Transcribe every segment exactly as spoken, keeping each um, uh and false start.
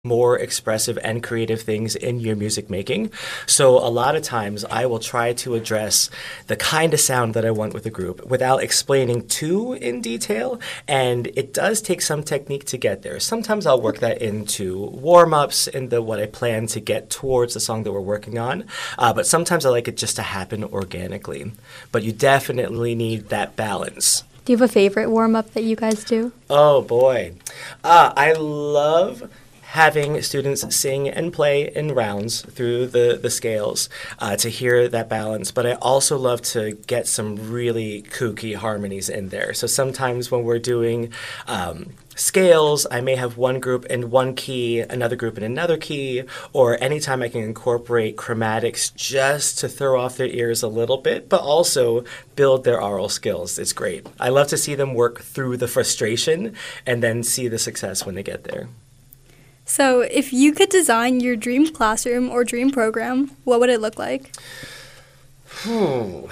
more expressive and creative things in your music making. So a lot of times I will try to address the kind of sound that I want with a group without explaining too in detail, and it does take some technique to get there. Sometimes I'll work that into warm-ups, into what I plan to get towards the song that we're working on, uh, but sometimes I like it just to happen organically. But you definitely need that balance. Do you have a favorite warm-up that you guys do? Oh boy. Uh, I love having students sing and play in rounds through the, the scales uh, to hear that balance. But I also love to get some really kooky harmonies in there. So sometimes when we're doing um, scales, I may have one group in one key, another group in another key, or anytime I can incorporate chromatics just to throw off their ears a little bit, but also build their aural skills. It's great. I love to see them work through the frustration and then see the success when they get there. So, if you could design your dream classroom or dream program, what would it look like? Hmm.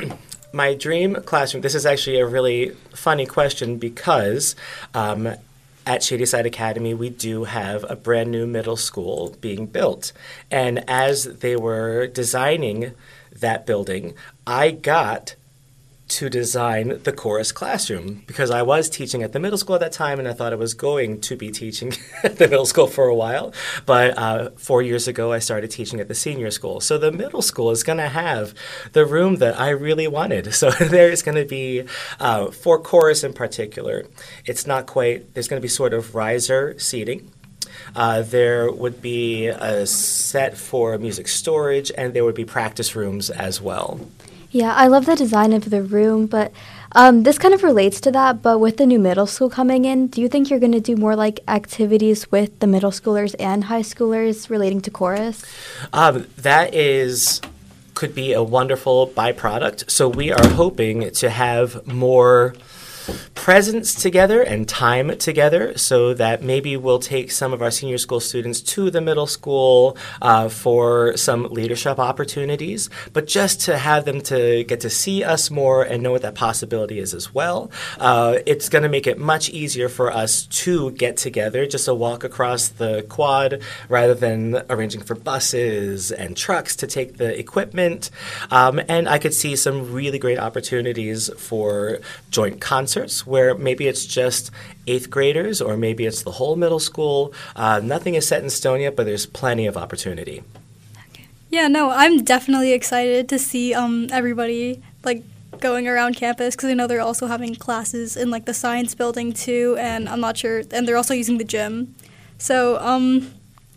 My dream classroom, this is actually a really funny question because um, at Shadyside Academy, we do have a brand new middle school being built. And as they were designing that building, I got to design the chorus classroom because I was teaching at the middle school at that time and I thought I was going to be teaching at the middle school for a while. But uh, four years ago, I started teaching at the senior school. So the middle school is going to have the room that I really wanted. So there's going to be, uh, for chorus in particular, it's not quite, there's going to be sort of riser seating. Uh, there would be a set for music storage and there would be practice rooms as well. Yeah, I love the design of the room, but um, this kind of relates to that, but with the new middle school coming in, do you think you're going to do more like activities with the middle schoolers and high schoolers relating to chorus? Um, that is, could be a wonderful byproduct. So we are hoping to have more presence together and time together so that maybe we'll take some of our senior school students to the middle school uh, for some leadership opportunities, but just to have them to get to see us more and know what that possibility is as well. Uh, it's going to make it much easier for us to get together, just a walk across the quad rather than arranging for buses and trucks to take the equipment. Um, and I could see some really great opportunities for joint concerts where maybe it's just eighth graders or maybe it's the whole middle school. Uh, nothing is set in stone yet, but there's plenty of opportunity. Yeah, no, I'm definitely excited to see um, everybody like going around campus because I know they're also having classes in like the science building too, and I'm not sure, and they're also using the gym. So, um,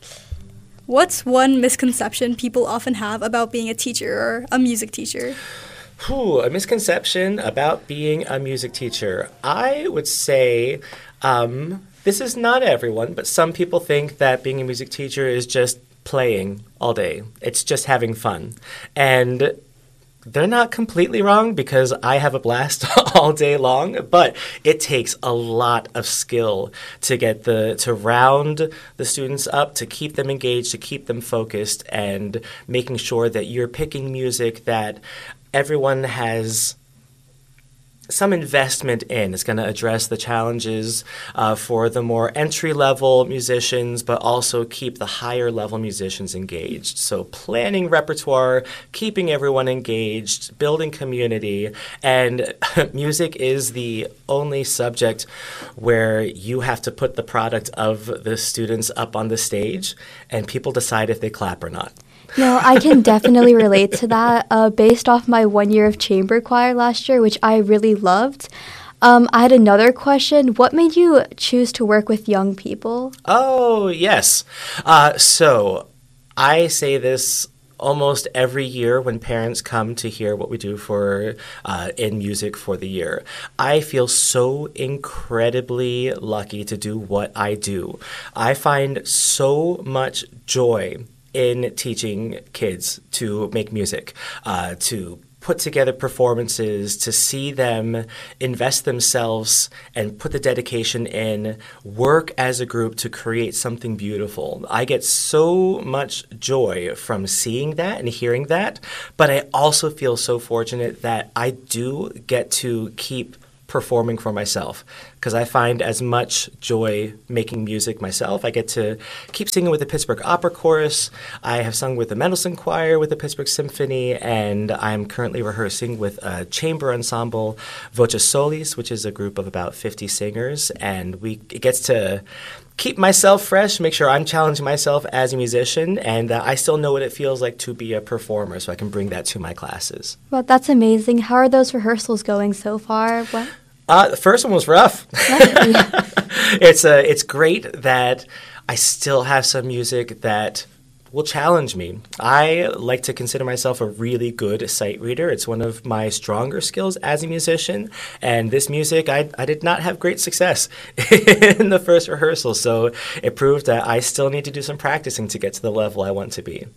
what's one misconception people often have about being a teacher or a music teacher? Whew, a misconception about being a music teacher. I would say um, this is not everyone, but some people think that being a music teacher is just playing all day. It's just having fun. And they're not completely wrong because I have a blast all day long, but it takes a lot of skill to get the to round the students up, to keep them engaged, to keep them focused, and making sure that you're picking music that everyone has some investment in. It's going to address the challenges uh, for the more entry-level musicians, but also keep the higher-level musicians engaged. So planning repertoire, keeping everyone engaged, building community, and music is the only subject where you have to put the product of the students up on the stage, and people decide if they clap or not. No, I can definitely relate to that. Uh, based off my one year of chamber choir last year, which I really loved, um, I had another question. What made you choose to work with young people? Oh, yes. Uh, so I say this almost every year when parents come to hear what we do for uh, in music for the year. I feel so incredibly lucky to do what I do. I find so much joy in teaching kids to make music, uh, to put together performances, to see them invest themselves and put the dedication in, work as a group to create something beautiful. I get so much joy from seeing that and hearing that, but I also feel so fortunate that I do get to keep performing for myself, because I find as much joy making music myself. I get to keep singing with the Pittsburgh Opera Chorus. I have sung with the Mendelssohn Choir with the Pittsburgh Symphony, and I'm currently rehearsing with a chamber ensemble, Voces Solis, which is a group of about fifty singers, and we it gets to keep myself fresh, make sure I'm challenging myself as a musician, and uh, I still know what it feels like to be a performer, so I can bring that to my classes. Well, that's amazing. How are those rehearsals going so far? What? Uh, the first one was rough. it's uh, it's great that I still have some music that will challenge me. I like to consider myself a really good sight reader. It's one of my stronger skills as a musician. And this music, I, I did not have great success in the first rehearsal. So it proved that I still need to do some practicing to get to the level I want to be.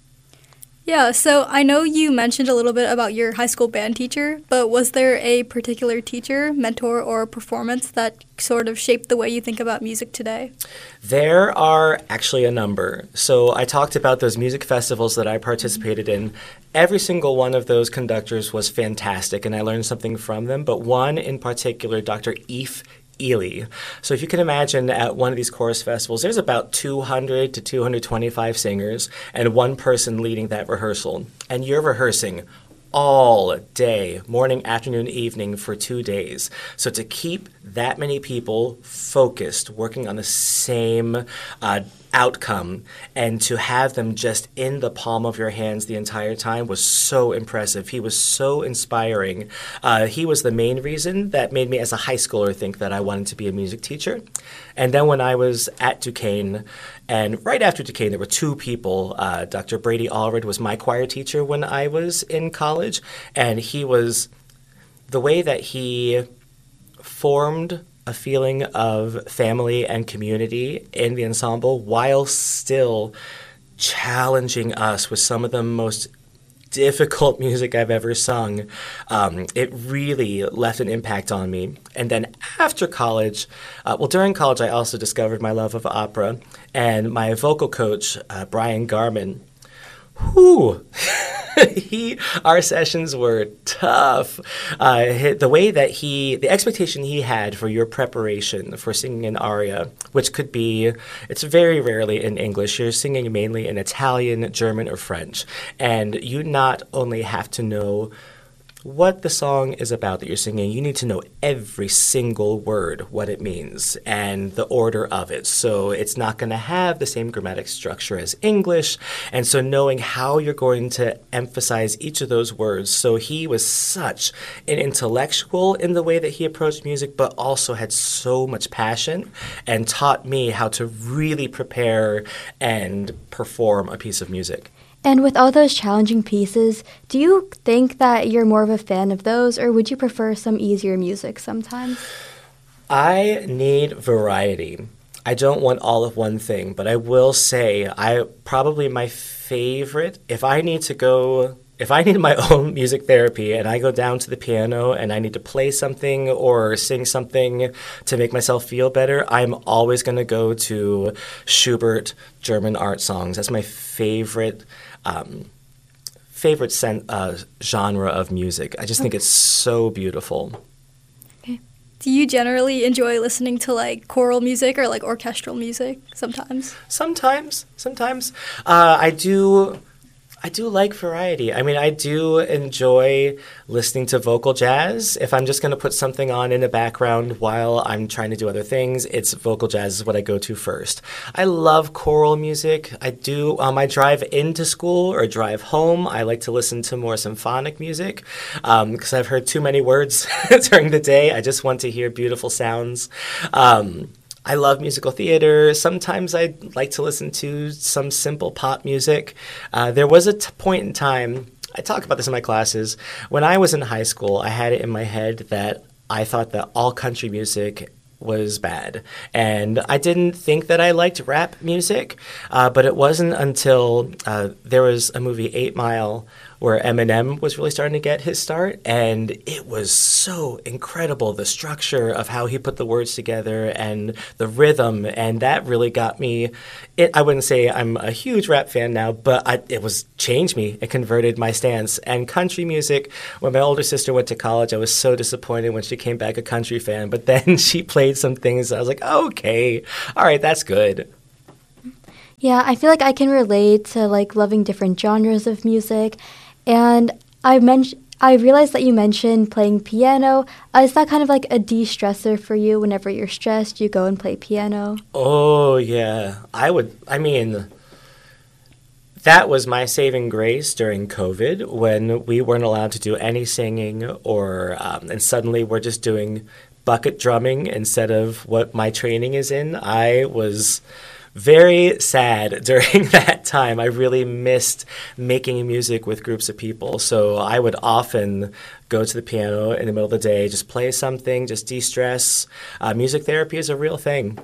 Yeah, so I know you mentioned a little bit about your high school band teacher, but was there a particular teacher, mentor, or performance that sort of shaped the way you think about music today? There are actually a number. So I talked about those music festivals that I participated in. Every single one of those conductors was fantastic, and I learned something from them. But one in particular, Doctor Eve Ely. So if you can imagine at one of these chorus festivals, there's about two hundred to two hundred twenty-five singers and one person leading that rehearsal. And you're rehearsing all day, morning, afternoon, evening for two days. So to keep that many people focused, working on the same uh, outcome, and to have them just in the palm of your hands the entire time was so impressive. He was so inspiring. Uh, he was the main reason that made me as a high schooler think that I wanted to be a music teacher. And then when I was at Duquesne, and right after Duquesne, there were two people. Uh, Doctor Brady Allred was my choir teacher when I was in college, and he was, the way that he formed a feeling of family and community in the ensemble while still challenging us with some of the most difficult music I've ever sung. Um, it really left an impact on me. And then after college, uh, well, during college, I also discovered my love of opera. And my vocal coach, uh, Brian Garman, whew, he, our sessions were tough. Uh, the way that he, the expectation he had for your preparation for singing an aria, which could be, it's very rarely in English. You're singing mainly in Italian, German, or French. And you not only have to know what the song is about that you're singing, you need to know every single word, what it means, and the order of it. So it's not going to have the same grammatic structure as English, and so knowing how you're going to emphasize each of those words. So he was such an intellectual in the way that he approached music, but also had so much passion and taught me how to really prepare and perform a piece of music. And with all those challenging pieces, do you think that you're more of a fan of those, or would you prefer some easier music sometimes? I need variety. I don't want all of one thing, but I will say I probably my favorite, if I need to go, if I need my own music therapy and I go down to the piano and I need to play something or sing something to make myself feel better, I'm always going to go to Schubert German art songs. That's my favorite um, favorite sen- uh, genre of music. I just think it's so beautiful. Okay. Do you generally enjoy listening to like choral music or like orchestral music sometimes? Sometimes, sometimes. Uh, I do... I do like variety. I mean, I do enjoy listening to vocal jazz. If I'm just going to put something on in the background while I'm trying to do other things, it's vocal jazz is what I go to first. I love choral music. I do, on my drive into school or drive home, I like to listen to more symphonic music because um, I've heard too many words during the day. I just want to hear beautiful sounds. Um, I love musical theater. Sometimes I like to listen to some simple pop music. Uh, there was a t- point in time, I talk about this in my classes, when I was in high school, I had it in my head that I thought that all country music was bad. And I didn't think that I liked rap music, uh, but it wasn't until uh, there was a movie, Eight Mile, where Eminem was really starting to get his start, and it was so incredible, the structure of how he put the words together and the rhythm, and that really got me. It, I wouldn't say I'm a huge rap fan now, but I, it was changed me. It converted my stance. And country music, when my older sister went to college, I was so disappointed when she came back a country fan, but then she played some things, I was like, okay, all right, that's good. Yeah, I feel like I can relate to like loving different genres of music. And I mentioned, I realized that you mentioned playing piano. Uh, is that kind of like a de-stressor for you? Whenever you're stressed, you go and play piano? Oh, yeah. I would, I mean, that was my saving grace during COVID when we weren't allowed to do any singing or, um, and suddenly we're just doing bucket drumming instead of what my training is in. I was very sad during that time. I really missed making music with groups of people. So I would often go to the piano in the middle of the day, just play something, just de-stress. Uh, music therapy is a real thing.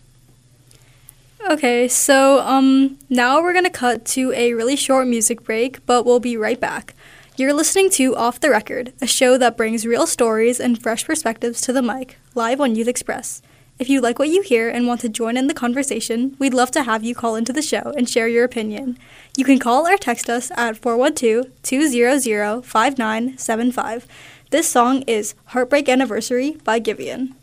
Okay, so um, now we're going to cut to a really short music break, but we'll be right back. You're listening to Off the Record, a show that brings real stories and fresh perspectives to the mic, live on Youth Express. If you like what you hear and want to join in the conversation, we'd love to have you call into the show and share your opinion. You can call or text us at four one two, two zero zero, five nine seven five. This song is Heartbreak Anniversary by Giveon.